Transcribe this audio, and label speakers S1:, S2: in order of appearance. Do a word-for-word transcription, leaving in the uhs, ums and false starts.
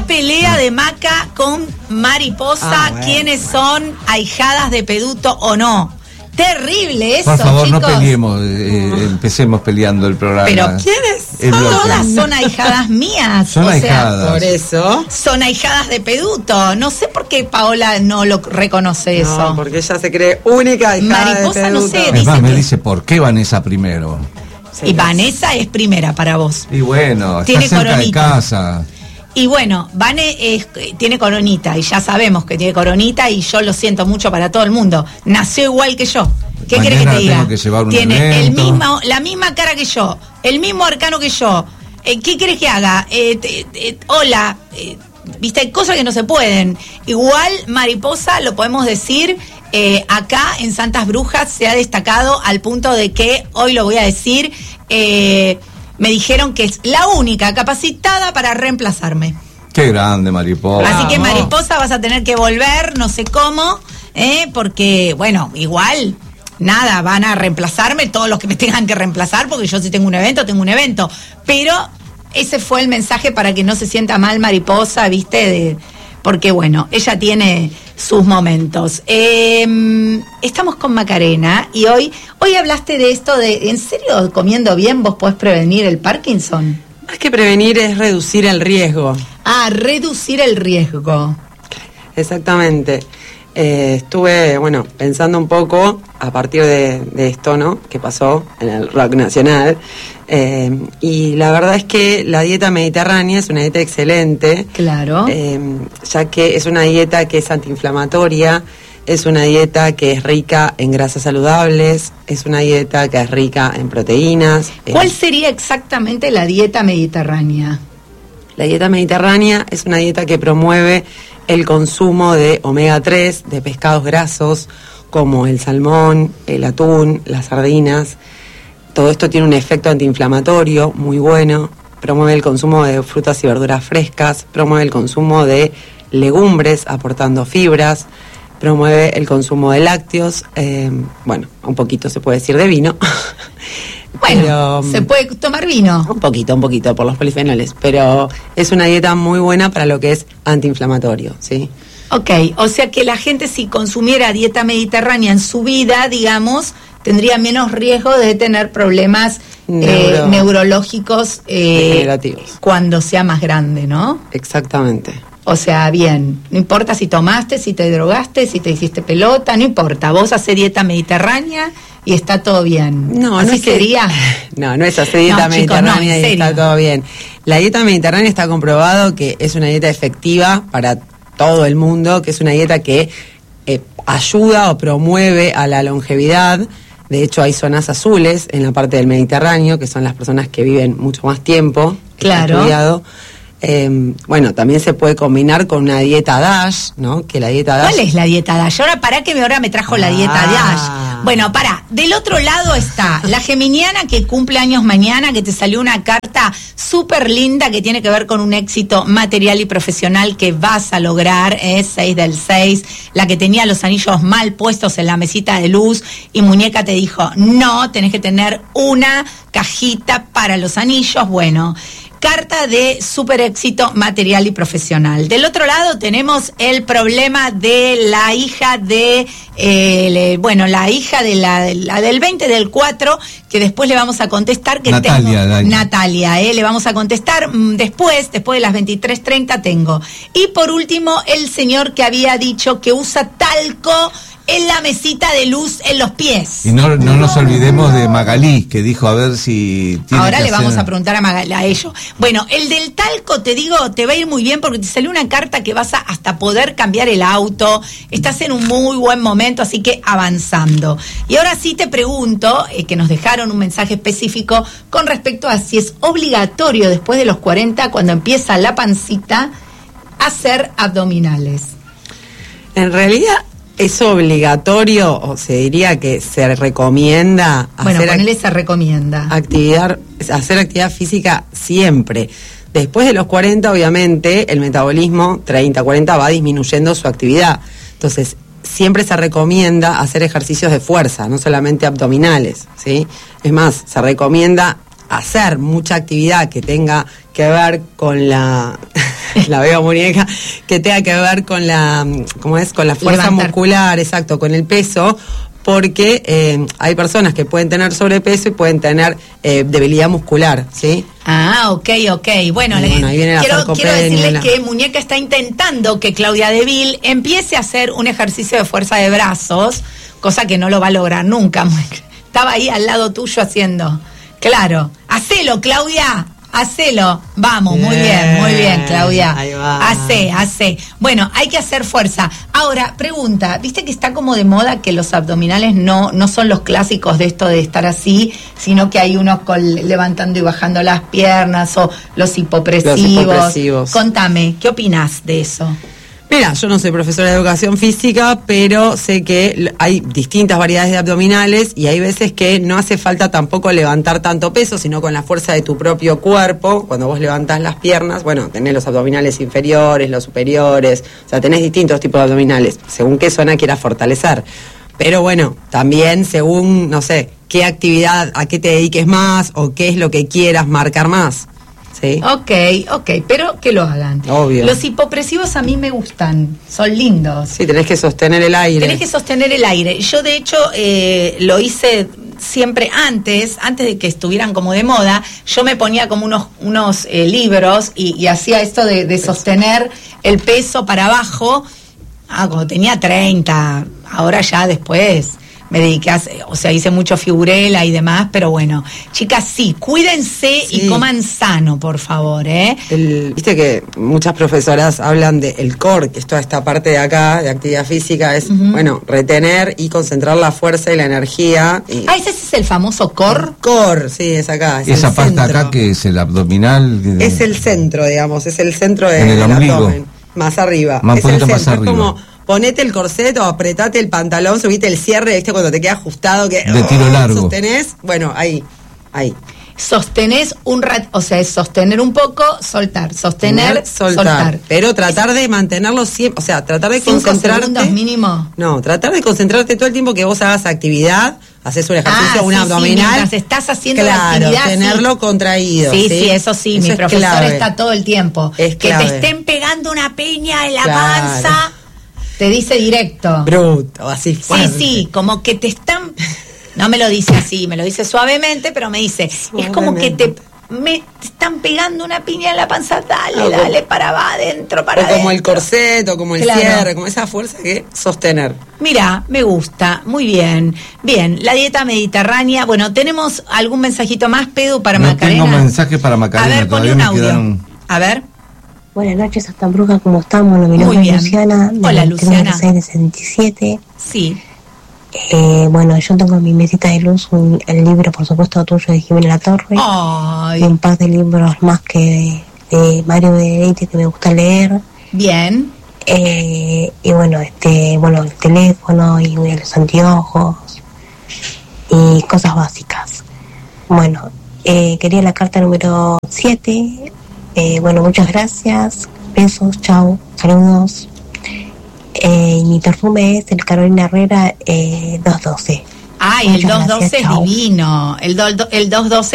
S1: La pelea de Maca con Mariposa,
S2: Ah, bueno,
S1: ¿quiénes
S2: bueno.
S1: son ahijadas de Peduto o no? Terrible eso,
S3: Por favor,
S1: chicos.
S3: no peleemos, eh, empecemos peleando el programa.
S1: Pero ¿quiénes
S3: El
S1: son?
S3: bloque.
S1: Todas son ahijadas mías.
S3: Son
S1: o sea,
S3: ahijadas.
S2: Por eso.
S1: son ahijadas de Peduto. No sé por qué Paola no lo reconoce eso.
S2: No, porque ella se cree única hija
S1: Mariposa,
S2: de
S1: no
S2: Peduto.
S1: sé,
S3: Es
S1: dice
S3: más, me
S1: que-
S3: dice, ¿por qué Vanessa primero?
S2: Sí,
S1: Y Vanessa es primera para vos.
S3: Y bueno, está
S1: Tiene
S3: cerca
S1: coronita.
S3: de casa.
S1: Y bueno, Vane es- tiene coronita y ya sabemos que tiene coronita y yo lo siento mucho para todo el mundo. Nació igual que yo. ¿Qué
S3: Mañana
S1: querés que te diga?
S3: tengo que llevar un
S1: tiene el
S3: evento.
S1: mismo, la misma cara que yo, el mismo arcano que yo. Eh, ¿Qué querés que haga? Eh, te- te- hola, eh, viste, hay cosas que no se pueden. Igual Mariposa, lo podemos decir, eh, acá en Santas Brujas se ha destacado al punto de que, hoy lo voy a decir, eh, me dijeron que es la única capacitada para reemplazarme.
S3: Qué grande, Mariposa.
S1: Así que
S2: Vamos.
S1: Mariposa vas a tener que volver, no sé cómo, ¿eh? Porque, bueno, igual, nada, van a reemplazarme todos los que me tengan que reemplazar, porque yo si tengo un evento, tengo un evento. Pero ese fue el mensaje para que no se sienta mal Mariposa, ¿viste? De, porque, bueno, ella tiene sus momentos. Eh, estamos con Macarena y hoy, hoy hablaste de esto de, ¿en serio comiendo bien vos podés prevenir el Parkinson?
S2: Más que prevenir es reducir el riesgo.
S1: Ah, reducir el riesgo.
S2: Exactamente. Eh, estuve, bueno, pensando un poco a partir de, de esto, ¿no? Que pasó en el rock nacional. Eh, y la verdad es que la dieta mediterránea es una dieta excelente.
S1: Claro.
S2: Eh, ya que es una dieta que es antiinflamatoria, es una dieta que es rica en grasas saludables, es una dieta que es rica en proteínas.
S1: ¿Cuál
S2: Eh,
S1: sería exactamente la dieta mediterránea?
S2: La dieta mediterránea es una dieta que promueve el consumo de omega tres, de pescados grasos, como el salmón, el atún, las sardinas. Todo esto tiene un efecto antiinflamatorio muy bueno, promueve el consumo de frutas y verduras frescas, promueve el consumo de legumbres aportando fibras, promueve el consumo de lácteos, eh, bueno, un poquito se puede decir de vino.
S1: Bueno,
S2: Pero,
S1: se puede tomar vino.
S2: un poquito, un poquito por los polifenoles, pero es una dieta muy buena para lo que es antiinflamatorio, ¿sí?
S1: Ok, o sea que la gente si consumiera dieta mediterránea en su vida, digamos, tendría menos riesgo de tener problemas eh,
S2: Neuro-
S1: neurológicos eh,
S2: Degenerativos.
S1: cuando sea más grande, ¿no?
S2: Exactamente.
S1: O sea, bien, no importa si tomaste, si te drogaste, si te hiciste pelota, no importa, vos hacés dieta mediterránea y está todo bien.
S2: No,
S1: ¿Así
S2: no es que-
S1: sería?
S2: No, no es así dieta
S1: No, chicos, no,
S2: mediterránea
S1: en
S2: y está
S1: serio.
S2: todo bien. La dieta mediterránea está comprobado que es una dieta efectiva para todo el mundo, que es una dieta que eh, ayuda o promueve a la longevidad. De hecho, hay zonas azules en la parte del Mediterráneo, que son las personas que viven mucho más tiempo. Está
S1: Claro.
S2: estudiado. Eh, bueno, también se puede combinar con una dieta DASH, ¿no? Que la dieta DASH...
S1: ¿Cuál es la dieta Dash? Ahora pará que me ahora me trajo la dieta
S2: Ah.
S1: Dash. Bueno, pará. Del otro lado está la geminiana que cumple años mañana, que te salió una carta súper linda que tiene que ver con un éxito material y profesional que vas a lograr, es seis del seis, la que tenía los anillos mal puestos en la mesita de luz y Muñeca te dijo, no, tenés que tener una cajita para los anillos. Bueno, carta de super éxito material y profesional. Del otro lado tenemos el problema de la hija de, eh, le- bueno, la hija de la, de la del veinte del cuatro, que después le vamos a contestar que
S3: Natalia,
S1: tengo.
S3: Dani.
S1: Natalia, eh, le vamos a contestar mm, después, después de las veintitrés treinta tengo. Y por último, el señor que había dicho que usa talco en la mesita de luz en los pies.
S3: Y no, no nos olvidemos de Magalí, que dijo a ver si tiene
S1: Ahora
S3: que
S1: le vamos
S3: hacer-
S1: a preguntar a, Magal- a ellos. Bueno, el del talco, te digo, te va a ir muy bien porque te salió una carta que vas a hasta poder cambiar el auto. Estás en un muy buen momento, así que avanzando. Y ahora sí te pregunto, eh, que nos dejaron un mensaje específico con respecto a si es obligatorio después de los cuarenta, cuando empieza la pancita, hacer abdominales.
S2: En realidad es obligatorio, o se diría que se recomienda
S1: Bueno,
S2: hacer ac-
S1: ponele se recomienda.
S2: actividad, hacer actividad física siempre. Después de los cuarenta, obviamente, el metabolismo treinta, cuarenta va disminuyendo su actividad. Entonces, siempre se recomienda hacer ejercicios de fuerza, no solamente abdominales, ¿sí? Es más, se recomienda hacer mucha actividad que tenga que ver con la la veo muñeca, que tenga que ver con la, ¿cómo es? Con la fuerza
S1: Levantar.
S2: muscular, exacto, con el peso, porque eh, hay personas que pueden tener sobrepeso y pueden tener eh, debilidad muscular, ¿sí?
S1: Ah, ok, ok. Bueno,
S2: Y
S1: le-
S2: bueno, ahí viene la
S1: quiero,
S2: sarcopenia,
S1: quiero decirles
S2: la-
S1: que Muñeca está intentando que Claudia Deville empiece a hacer un ejercicio de fuerza de brazos, cosa que no lo va a lograr nunca. Estaba ahí al lado tuyo haciendo. Claro. Hacelo, Claudia. Hacelo. Vamos, muy bien, muy bien, Claudia.
S2: Ahí va.
S1: Hace, hace. Bueno, hay que hacer fuerza. Ahora, pregunta, ¿viste que está como de moda que los abdominales no, no son los clásicos de esto de estar así, sino que hay unos con, levantando y bajando las piernas o los hipopresivos?
S2: Los hipopresivos.
S1: Contame, ¿qué opinas de eso?
S2: Mira, yo no soy profesora de educación física, pero sé que l- hay distintas variedades de abdominales y hay veces que no hace falta tampoco levantar tanto peso, sino con la fuerza de tu propio cuerpo. Cuando vos levantás las piernas, bueno, tenés los abdominales inferiores, los superiores, o sea, tenés distintos tipos de abdominales, según qué zona quieras fortalecer. Pero bueno, también según, no sé, qué actividad, a qué te dediques más o qué es lo que quieras marcar más. ¿Sí?
S1: Ok, ok, pero que lo hagan.
S2: Obvio.
S1: Los hipopresivos a mí me gustan, son lindos.
S2: Sí, tenés que sostener el aire.
S1: Tenés que sostener el aire. Yo, de hecho, eh, lo hice siempre antes, antes de que estuvieran como de moda. Yo me ponía como unos, unos eh, libros y, y hacía esto de, de sostener el peso para abajo. Ah, cuando tenía treinta, ahora ya después me dediqué a, hacer- o sea, hice mucho figurela y demás, pero bueno, chicas, sí, cuídense
S2: Sí.
S1: y coman sano, por favor, ¿eh?
S2: El- Viste que muchas profesoras hablan de el core, que es toda esta parte de acá, de actividad física, es,
S1: Ujú.
S2: bueno, retener y concentrar la fuerza y la energía. Y
S1: Ah, ese es el famoso core.
S2: core, sí, es acá. Es
S3: Esa
S2: el
S3: parte
S2: centro.
S3: acá que es el abdominal. que-
S2: Es el centro, digamos, es el centro de-
S3: En el
S2: del
S3: ombligo.
S2: abdomen. Más arriba.
S3: Más- un
S2: es el
S3: poquito más
S2: centro. Es
S3: arriba.
S2: como ponete el corset o apretate el pantalón, subite el cierre, ¿viste? Cuando te queda ajustado, que
S3: De tiro largo.
S2: sostenés. Bueno, ahí, ahí.
S1: Sostenés un rat, o sea, es sostener un poco, soltar, sostener,
S2: soltar.
S1: soltar.
S2: Pero tratar de mantenerlo siempre, o sea, tratar de
S1: Cinco
S2: concentrarte.
S1: segundos mínimo.
S2: No, tratar de concentrarte todo el tiempo que vos hagas actividad, haces un ejercicio,
S1: Ah,
S2: un
S1: sí, sí,
S2: abdominal.
S1: mientras estás haciendo la
S2: claro,
S1: actividad,
S2: tenerlo
S1: sí.
S2: contraído.
S1: Sí, sí, eso sí, mi
S2: es
S1: profesor
S2: clave.
S1: está todo el tiempo.
S2: Es
S1: que
S2: clave.
S1: te estén pegando una peña en la
S2: Claro.
S1: panza, te dice directo.
S2: Bruto, así
S1: Sí,
S2: fuerte.
S1: sí, como que te están, no me lo dice así, me lo dice suavemente, pero me dice, es como que te, me, te están pegando una piña en la panza, dale,
S2: Ah,
S1: dale, para va adentro, para
S2: O como el
S1: adentro.
S2: corset, o como el
S1: Claro.
S2: cierre, como esa fuerza que sostener.
S1: Mira, me gusta, muy bien. Bien, la dieta mediterránea. Bueno, ¿tenemos algún mensajito más, Pedu, para
S3: No
S1: Macarena?
S3: tengo mensaje para Macarena,
S1: A ver, ponle
S3: todavía
S1: un
S3: me
S1: audio.
S3: quedaron-
S1: A ver.
S4: Buenas noches, hasta Bruja, ¿cómo estamos? Mi
S1: Muy
S4: nombre
S1: bien.
S4: es Luciana, de
S1: Hola, Luciana.
S4: seis de sesenta y siete.
S1: Sí.
S4: Eh, bueno, yo tengo en mi mesita de luz un- el libro, por supuesto, tuyo de Jimena La Torre, y
S1: Ay,
S4: un par de libros más que de, de Mario Benedetti que me gusta leer.
S1: bien.
S4: Eh, y bueno, este, bueno, el teléfono y los anteojos y cosas básicas. Bueno, eh, quería la carta número siete. Eh, bueno, muchas gracias. Besos, chao, saludos. Eh, y mi perfume es el Carolina Herrera eh, doscientos doce.
S1: Ay, el
S4: Muchas
S1: doscientos doce
S4: gracias,
S1: es
S4: chao.
S1: divino. El, do- el doscientos doce